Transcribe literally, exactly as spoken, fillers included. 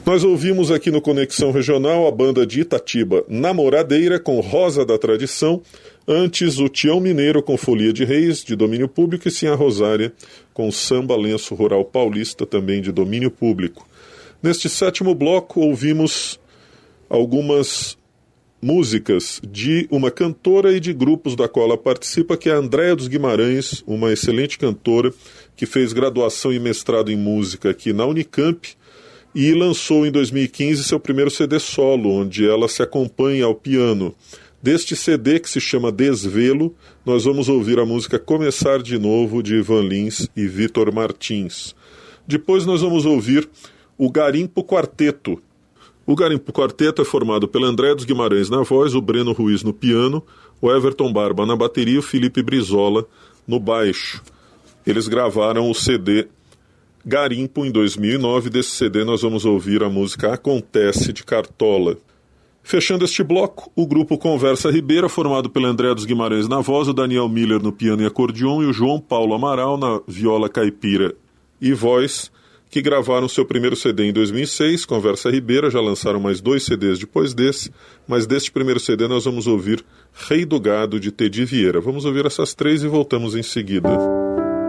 Nós ouvimos aqui no Conexão Regional a banda de Itatiba Namoradeira com Rosa da Tradição, antes o Tião Mineiro com Folia de Reis, de domínio público, e Sinha Rosária com Samba Lenço Rural Paulista, também de domínio público. Neste sétimo bloco ouvimos algumas músicas de uma cantora e de grupos da qual ela participa, que é a Andréia dos Guimarães, uma excelente cantora que fez graduação e mestrado em música aqui na Unicamp, e lançou em dois mil e quinze seu primeiro C D solo, onde ela se acompanha ao piano. Deste C D, que se chama Desvelo, nós vamos ouvir a música Começar de Novo, de Ivan Lins e Vitor Martins. Depois nós vamos ouvir o Garimpo Quarteto. O Garimpo Quarteto é formado pela Andréia dos Guimarães na voz, o Breno Ruiz no piano, o Everton Barba na bateria e o Felipe Brizola no baixo. Eles gravaram o C D Garimpo em dois mil e nove. Desse C D nós vamos ouvir a música Acontece, de Cartola. Fechando este bloco, o grupo Conversa Ribeira, formado pela Andréia dos Guimarães na voz, o Daniel Miller no piano e acordeon e o João Paulo Amaral na viola caipira e voz, que gravaram seu primeiro C D em dois mil e seis, Conversa Ribeira. Já lançaram mais dois C Ds depois desse, mas deste primeiro C D nós vamos ouvir Rei do Gado, de Tedi Vieira. Vamos ouvir essas três e voltamos em seguida.